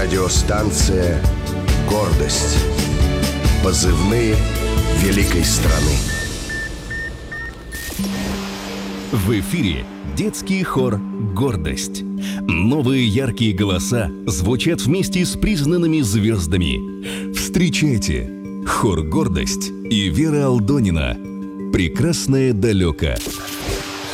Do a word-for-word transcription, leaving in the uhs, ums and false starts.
Радиостанция «Гордость». Позывные великой страны. В эфире детский хор «Гордость». Новые яркие голоса звучат вместе с признанными звездами. Встречайте хор «Гордость» и Вера Алдонина. «Прекрасное далеко».